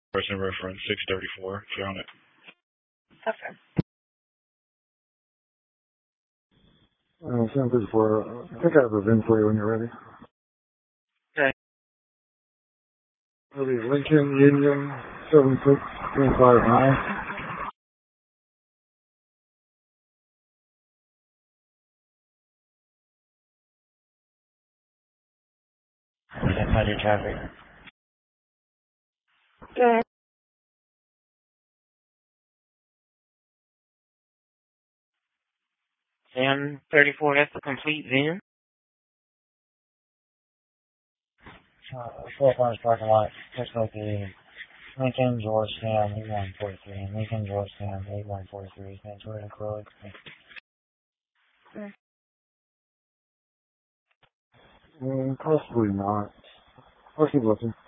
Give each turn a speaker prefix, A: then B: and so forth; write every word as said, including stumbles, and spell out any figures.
A: Person reference six thirty-four, if you're on it.
B: Okay.
C: Uh, seven thirty-four, I think I have a V I N for you when you're ready.
B: Okay.
C: It'll be Lincoln Union seven six three five nine.
D: That's not your traffic.
B: Good.
D: Sam thirty-four, that's the complete V I N? Uh, Four Farms parking lot, just located Lincoln, Georgetown, eight one four three. Lincoln, Georgetown, eight one four three. Ventura and Croy.
B: Mm.
C: Mm, possibly not. I'll keep looking.